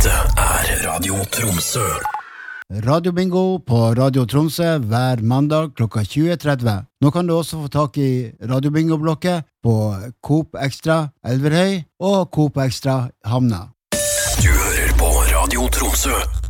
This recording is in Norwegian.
Dette Radio Tromsø. Radio Bingo på Radio Tromsø hver mandag klokka 20.30. Nå kan du også få tak i Radio Bingo-blokket på Coop Extra Elverhøy og Coop Extra Hamna. Du hører på Radio Tromsø.